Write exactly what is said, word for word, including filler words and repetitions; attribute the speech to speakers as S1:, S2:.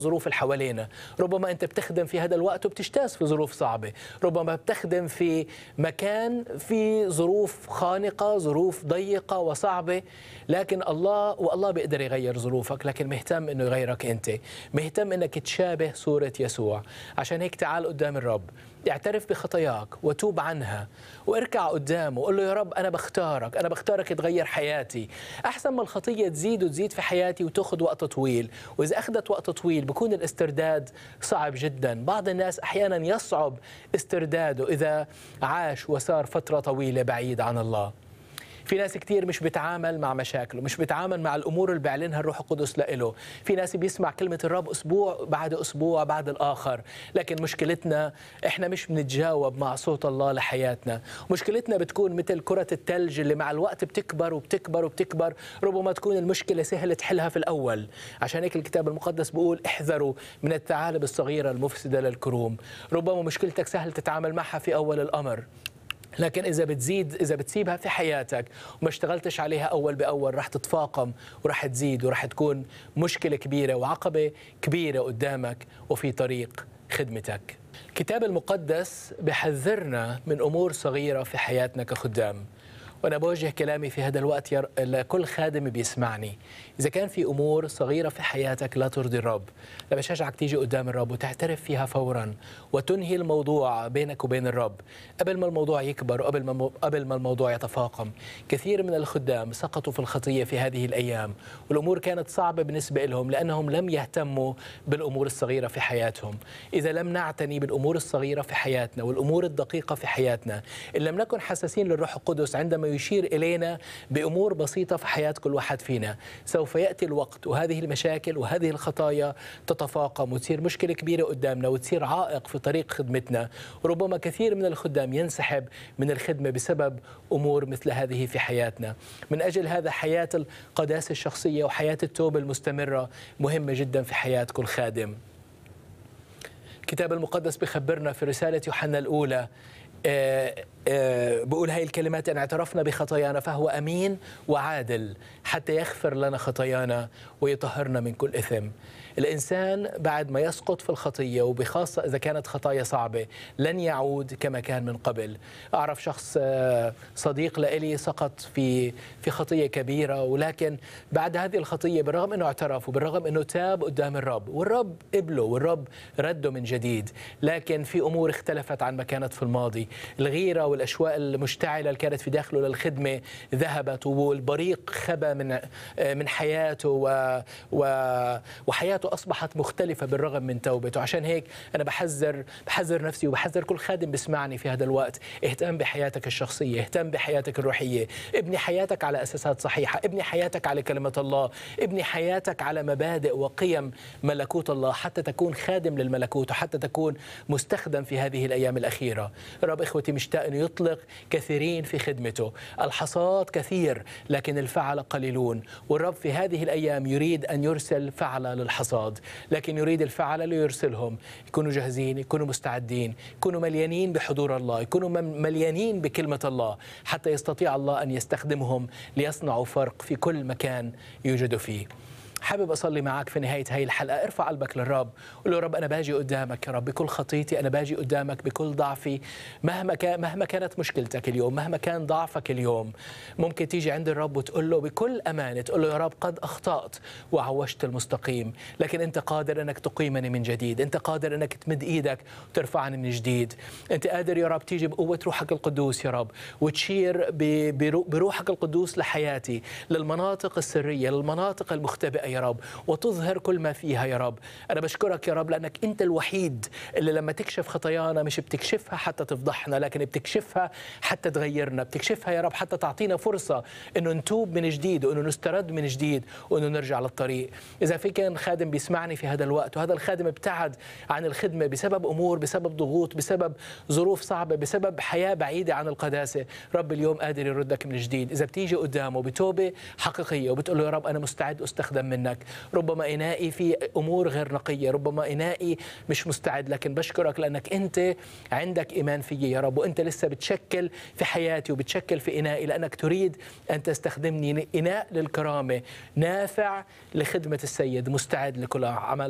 S1: الظروف اللي حوالينا. ربما أنت بتخدم في هذا الوقت وبتجتاز في ظروف صعبة، ربما بتخدم في مكان في ظروف خانقة، ظروف ضيقة وصعبة، لكن الله والله بيقدر يغير ظروفك، لكن مهتم إنه يغيرك أنت، مهتم إنك تشابه صورة يسوع. عشان هيك تعال قدام الرب، اعترف بخطاياك وتوب عنها واركع قدامه وقول له يا رب أنا بختارك، أنا بختارك تغير حياتي. أحسن ما الخطية تزيد وتزيد في حياتي وتأخذ وقت طويل، وإذا أخذت وقت طويل بكون الاسترداد صعب جدا. بعض الناس أحيانا يصعب استرداده إذا عاش وصار فترة طويلة بعيد عن الله. في ناس كتير مش بتعامل مع مشاكله، مش بتعامل مع الأمور اللي بيعلنها الروح القدس لإله. في ناس بيسمع كلمة الرب أسبوع بعد أسبوع بعد الآخر، لكن مشكلتنا إحنا مش بنتجاوب مع صوت الله لحياتنا. مشكلتنا بتكون مثل كرة الثلج اللي مع الوقت بتكبر وبتكبر وبتكبر. ربما تكون المشكلة سهل تحلها في الأول. عشان هيك الكتاب المقدس بيقول احذروا من الثعالب الصغيرة المفسدة للكروم. ربما مشكلتك سهل تتعامل معها في أول الأمر، لكن إذا بتزيد، إذا بتسيبها في حياتك وما اشتغلتش عليها أول بأول، رح تتفاقم ورح تزيد ورح تكون مشكلة كبيرة وعقبة كبيرة قدامك وفي طريق خدمتك. الكتاب المقدس بحذرنا من أمور صغيرة في حياتنا كخدام، وأنا بوجه كلامي في هذا الوقت لكل خادم بيسمعني. إذا كان في أمور صغيرة في حياتك لا ترضي الرب، أنا بشجعك تيجي قدام الرب وتعترف فيها فورا وتنهي الموضوع بينك وبين الرب قبل ما الموضوع يكبر وقبل ما قبل ما الموضوع يتفاقم. كثير من الخدام سقطوا في الخطية في هذه الأيام، والأمور كانت صعبة بالنسبة لهم لأنهم لم يهتموا بالأمور الصغيرة في حياتهم. إذا لم نعتني بالأمور الصغيرة في حياتنا والأمور الدقيقة في حياتنا، إن لم نكن حساسين للروح القدس عندما يشير إلينا بأمور بسيطة في حياة كل واحد فينا، سوف يأتي الوقت وهذه المشاكل وهذه الخطايا تتفاقم وتصير مشكلة كبيرة قدامنا وتصير عائق في طريق خدمتنا. وربما كثير من الخدام ينسحب من الخدمة بسبب أمور مثل هذه في حياتنا. من أجل هذا حياة القداسة الشخصية وحياة التوبة المستمرة مهمة جدا في حياة كل خادم. الكتاب المقدس بخبرنا في رسالة يوحنا الأولى، آه آه بقول هاي الكلمات: إن اعترفنا بخطايانا فهو أمين وعادل حتى يغفر لنا خطايانا ويطهرنا من كل إثم. الإنسان بعد ما يسقط في الخطية، وبخاصة إذا كانت خطايا صعبة، لن يعود كما كان من قبل. أعرف شخص آه صديق لإلي سقط في في خطية كبيرة، ولكن بعد هذه الخطية بالرغم أنه اعترف وبالرغم أنه تاب قدام الرب والرب قبله والرب رده من جديد، لكن في أمور اختلفت عن ما كانت في الماضي. الغيرة والأشواق المشتعلة اللي كانت في داخله للخدمة ذهبت، والبريق خبى من من حياته و وحياته أصبحت مختلفة بالرغم من توبته. عشان هيك أنا بحذر بحذر نفسي وبحذر كل خادم بسمعني في هذا الوقت: اهتم بحياتك الشخصية، اهتم بحياتك الروحية، ابني حياتك على أساسات صحيحة، ابني حياتك على كلمة الله، ابني حياتك على مبادئ وقيم ملكوت الله حتى تكون خادم للملكوت وحتى تكون مستخدم في هذه الأيام الأخيرة. الرب إخوتي مشتاق أن يطلق كثيرين في خدمته. الحصاد كثير لكن الفعل قليلون، والرب في هذه الأيام يريد أن يرسل فعل للحصاد، لكن يريد الفعل ليرسلهم يكونوا جاهزين، يكونوا مستعدين، يكونوا مليانين بحضور الله، يكونوا مليانين بكلمة الله حتى يستطيع الله أن يستخدمهم ليصنعوا فرق في كل مكان يوجدوا فيه. حابب أصلي معك في نهاية هاي الحلقة. ارفع قلبك للرب، قل له: رب أنا باجي قدامك يا رب بكل خطيتي، أنا باجي قدامك بكل ضعفي. مهما كان مهما كانت مشكلتك اليوم، مهما كان ضعفك اليوم، ممكن تيجي عند الرب وتقول له بكل أمانة، تقول له: يا رب قد أخطأت وعوجت المستقيم، لكن أنت قادر أنك تقيمني من جديد، أنت قادر أنك تمد إيدك وترفعني من جديد، أنت قادر يا رب تيجي بقوة روحك القدوس يا رب وتشير بروحك القدوس لحياتي، للمناطق السرية، للمناطق المختبئة يا رب، وتظهر كل ما فيها يا رب. أنا بشكرك يا رب لأنك أنت الوحيد اللي لما تكشف خطايانا مش بتكشفها حتى تفضحنا، لكن بتكشفها حتى تغيرنا، بتكشفها يا رب حتى تعطينا فرصة إنه نتوب من جديد وإنه نسترد من جديد وإنه نرجع للطريق. إذا في كان خادم بيسمعني في هذا الوقت وهذا الخادم ابتعد عن الخدمة بسبب أمور، بسبب ضغوط، بسبب ظروف صعبة، بسبب حياة بعيدة عن القداسة، رب اليوم قادر يردك من جديد. إذا بتيجي قدامه بتوبة حقيقية وبتقول له: يا رب أنا مستعد أستخدم منك، ربما إنائي في أمور غير نقية، ربما إنائي مش مستعد، لكن بشكرك لأنك أنت عندك إيمان فيي يا رب، وأنت لسه بتشكل في حياتي وبتشكل في إنائي، لأنك تريد أن تستخدمني إناء للكرامة، نافع لخدمة السيد، مستعد لكل عمل